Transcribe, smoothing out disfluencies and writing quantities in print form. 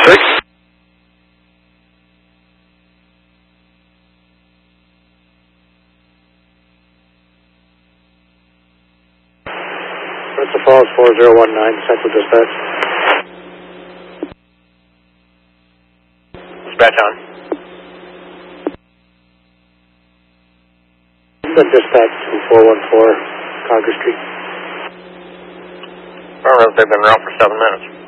6. Crystal Falls 4019, Central Dispatch. Dispatch on. Dispatch 2414, Congress Street. They've been around for 7 minutes.